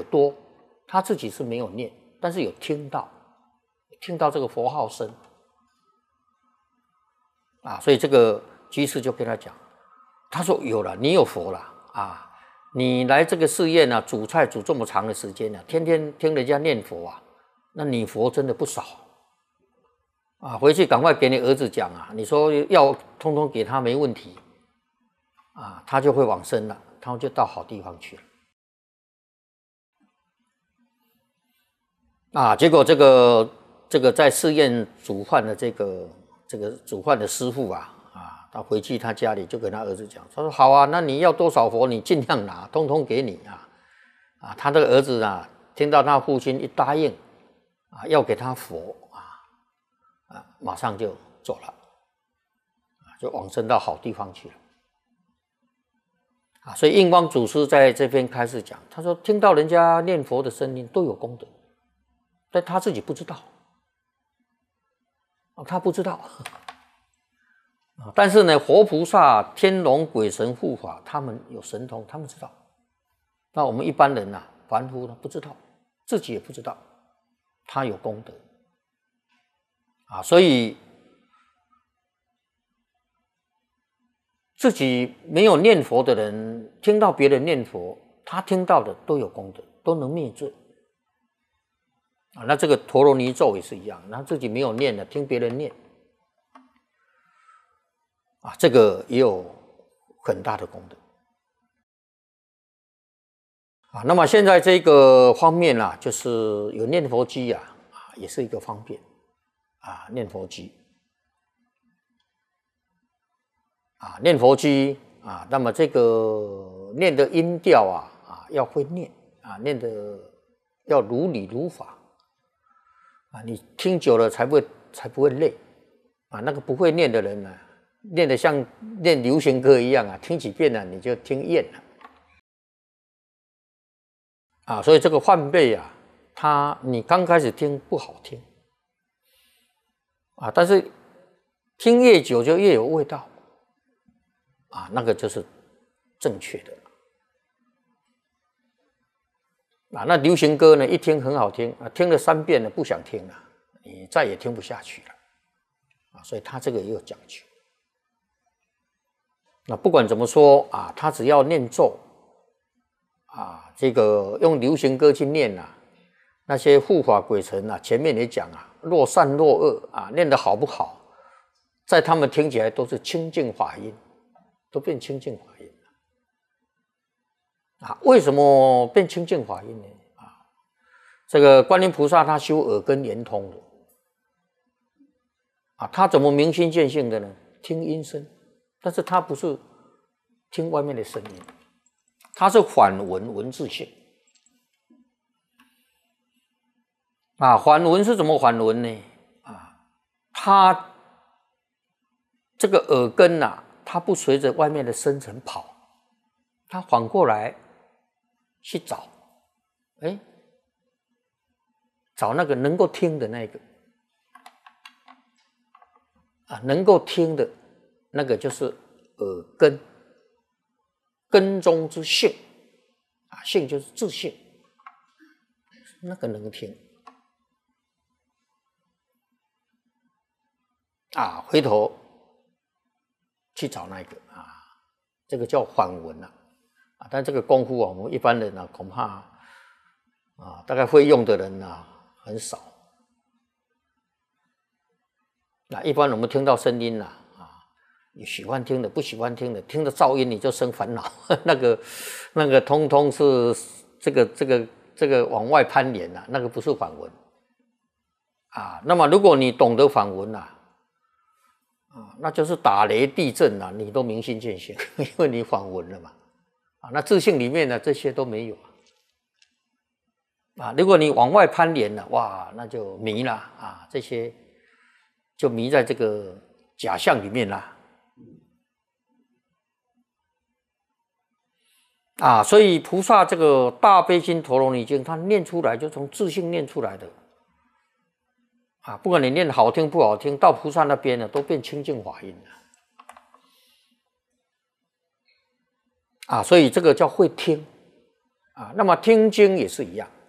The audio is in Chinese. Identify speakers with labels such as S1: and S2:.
S1: 多，他自己是没有念，但是有听到这个佛号声啊，所以这个居士就跟他讲，他说有了，你有佛了啊，你来这个寺院啊，煮菜煮这么长的时间啊，天天听人家念佛啊，那你佛真的不少啊，回去赶快给你儿子讲啊，你说要通通给他没问题啊，他就会往生了，他就到好地方去了。啊，结果这个在寺院煮饭的这个煮饭的师傅啊，他回去他家里就跟他儿子讲，他说好啊，那你要多少佛你尽量拿，通通给你啊，他这个儿子啊，听到他父亲一答应啊，要给他佛马上就走了，就往生到好地方去了。所以印光祖师在这边开始讲，他说听到人家念佛的声音都有功德，但他自己不知道，他不知道。但是呢，活菩萨、天龙鬼神护法，他们有神通，他们知道。那我们一般人凡夫呢不知道，自己也不知道，他有功德所以自己没有念佛的人，听到别人念佛，他听到的都有功德，都能灭罪那这个陀罗尼咒也是一样，他自己没有念的，听别人念这个也有很大的功德那么现在这个方面就是有念佛机也是一个方便念佛机念佛机那么这个念的音调要会念念的要如理如法你听久了才不会累那个不会念的人念得像念流行歌一样听几遍你就听厌了所以这个梵呗你刚开始听不好听但是听越久就越有味道那个就是正确的那流行歌呢一听很好听听了3遍了不想听了，你再也听不下去了所以他这个也有讲究那不管怎么说他只要念咒这个用流行歌去念那些护法鬼神前面也讲若善若恶念得好不好，在他们听起来都是清净法音，都变清净法音为什么变清净法音呢这个观音菩萨他修耳根圆通的他怎么明心见性的呢？听音声，但是他不是听外面的声音，他是反闻文字性反闻是怎么反闻呢他这个耳根他不随着外面的声尘跑，他反过来去找找那个能够听的那个能够听的那个就是耳根，根中之性性就是自性，那个能听回头去找那个这个叫反闻但这个功夫我们一般人恐怕大概会用的人很少一般我们听到声音你喜欢听的不喜欢听的，听的噪音你就生烦恼那个通通是这个往外攀连那个不是反闻那么如果你懂得反闻那就是打雷地震你都明心见性因为你反闻了嘛那自性里面这些都没有如果你往外攀连了哇那就迷了这些就迷在这个假象里面了所以菩萨这个大悲心陀罗尼经他念出来就从自性念出来的不管你念好听不好听，到菩萨那边都变清净法音了所以这个叫会听啊。那么听经也是一样